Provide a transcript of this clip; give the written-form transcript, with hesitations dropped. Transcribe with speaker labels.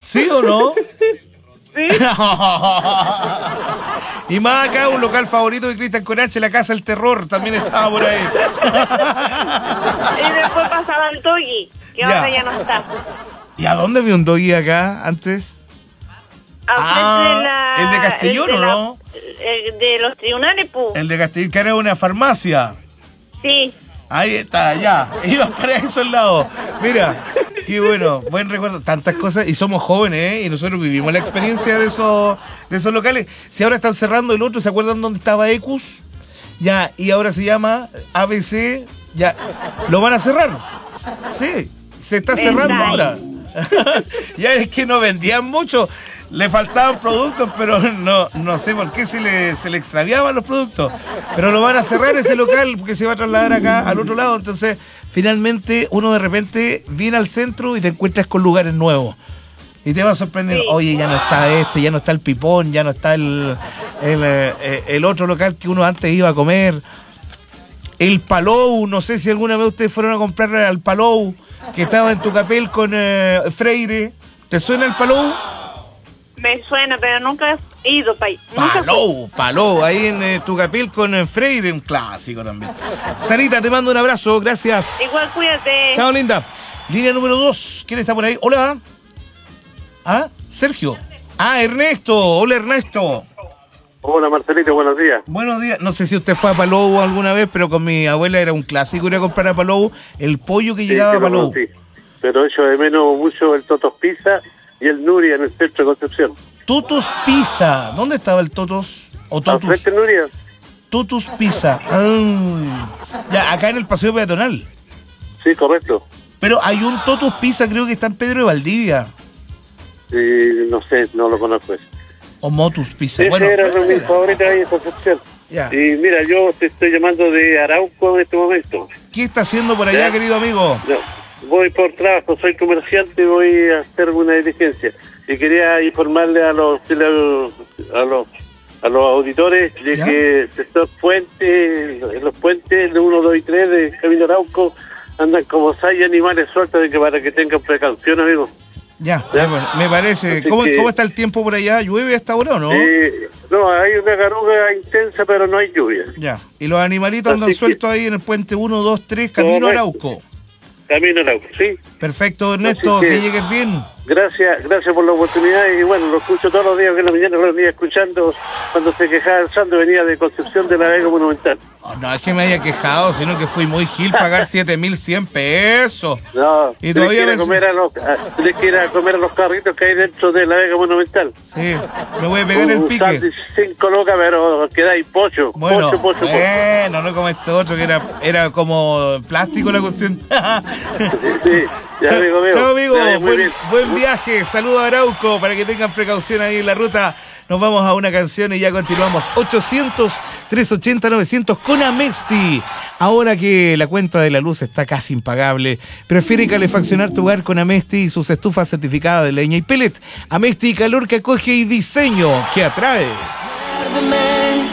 Speaker 1: ¿Sí o no?
Speaker 2: Sí.
Speaker 1: Y más acá, un local favorito de Cristian Conache, la Casa del Terror, también estaba por ahí.
Speaker 2: Y después pasaba al Doggy, que
Speaker 1: Ya.
Speaker 2: ahora ya no está.
Speaker 1: ¿Y a dónde vi un doggy acá antes? El de Castellón, ¿o no?
Speaker 2: El de los tribunales, pues.
Speaker 1: El de Castellón, que era una farmacia.
Speaker 2: Sí.
Speaker 1: Ahí está, ya. Iba para esos lados. Mira, qué bueno, buen recuerdo. Tantas cosas. Y somos jóvenes, ¿eh? Y nosotros vivimos la experiencia de esos locales. Si ahora están cerrando el otro, ¿se acuerdan dónde estaba Ecus? Ya, y ahora se llama ABC. Ya, lo van a cerrar. Sí, se está cerrando ahora. Ya es que no vendían mucho. Le faltaban productos, pero no sé por qué se le extraviaban los productos. Pero lo van a cerrar ese local porque se va a trasladar acá al otro lado. Entonces, finalmente, uno de repente viene al centro y te encuentras con lugares nuevos. Y te va a sorprender.
Speaker 2: Sí.
Speaker 1: Oye, ya no está ya no está el Pipón, ya no está el otro local que uno antes iba a comer. El Palou, no sé si alguna vez ustedes fueron a comprar al Palou, que estaba en Tucapel con Freire. ¿Te suena el Palou?
Speaker 2: Me suena, pero nunca he ido para ahí. Nunca fui.
Speaker 1: Palou, ahí en Tucapel con Freire, un clásico también. Sarita, te mando un abrazo, gracias.
Speaker 2: Igual cuídate.
Speaker 1: Chao, linda. Línea número 2, ¿quién está por ahí? Hola. ¿Ah? Sergio. Ah, Ernesto. Hola, Ernesto.
Speaker 3: Hola Marcelito, buenos días.
Speaker 1: Buenos días. No sé si usted fue a Palou alguna vez, pero con mi abuela era un clásico ir a comprar a Palou el pollo que llegaba a Palou.
Speaker 3: Sí, pero echo de menos mucho el Totos Pizza y el Nuria en el centro de Concepción.
Speaker 1: Totos Pizza. ¿Dónde estaba el Totos? ¿O
Speaker 3: ¿Al
Speaker 1: Totus?
Speaker 3: frente Nuria?
Speaker 1: Totus Pizza. Ah. Ya, acá en el paseo peatonal.
Speaker 3: Sí, correcto.
Speaker 1: Pero hay un Totus Pizza, creo que está en Pedro de Valdivia.
Speaker 3: No sé, no lo conozco ese.
Speaker 1: O Motus Pizza.
Speaker 3: Ese
Speaker 1: Bueno,
Speaker 3: era uno de mis favoritos ahí en Concepción.
Speaker 1: ya.
Speaker 3: Y mira, yo te estoy llamando de Arauco en este momento.
Speaker 1: ¿Qué está haciendo por allá,
Speaker 3: Ya.
Speaker 1: querido amigo?
Speaker 3: No, voy por trabajo, soy comerciante y voy a hacer una diligencia. Y quería informarle a los auditores de
Speaker 1: ¿Ya?
Speaker 3: que estos puentes, los puentes de 1, 2 y 3 de Camino Arauco andan como 6 animales sueltos, de que para que tengan precaución, amigo.
Speaker 1: Ya,
Speaker 3: ¿Ya?
Speaker 1: me parece.
Speaker 3: Así
Speaker 1: ¿Cómo,
Speaker 3: que-
Speaker 1: ¿Cómo está el tiempo por allá? ¿Llueve hasta ahora o no?
Speaker 3: No, hay una garuga intensa, pero no hay lluvia.
Speaker 1: Ya. Y los animalitos andan
Speaker 3: Así que-
Speaker 1: sueltos ahí en el puente 1, 2, 3, Camino
Speaker 3: Correcto.
Speaker 1: Arauco.
Speaker 3: Camino Arauco, sí.
Speaker 1: Perfecto, Ernesto,
Speaker 3: Así
Speaker 1: que
Speaker 3: que-
Speaker 1: llegues bien.
Speaker 3: Gracias por la oportunidad y bueno, lo escucho todos los días, que en la mañana lo venía escuchando cuando se quejaba el Sando, venía de Concepción de la Vega Monumental.
Speaker 1: Oh, no es que me haya quejado, sino que fui muy gil pagar 7.100 pesos.
Speaker 3: No,
Speaker 1: Y
Speaker 3: tienes
Speaker 1: todavía
Speaker 3: que ir a
Speaker 1: me-
Speaker 3: comer tienes que ir a comer a los carritos que hay dentro de la Vega Monumental.
Speaker 1: Sí, me voy a pegar el
Speaker 3: Un
Speaker 1: pique.
Speaker 3: sándwich 5 locas, pero quedáis pocho.
Speaker 1: Bueno,
Speaker 3: Pocho.
Speaker 1: no como este otro que era como plástico la cuestión.
Speaker 3: Sí, ya, amigo mío.
Speaker 1: Chao, amigo.
Speaker 3: Ya, muy bien.
Speaker 1: Buen viaje. Saludos a Arauco para que tengan precaución ahí en la ruta. Nos vamos a una canción y ya continuamos. 800-380-900 con Amexti. Ahora que la cuenta de la luz está casi impagable, prefiere calefaccionar tu hogar con Amexti y sus estufas certificadas de leña y pellet. Amexti, calor que acoge y diseño que atrae.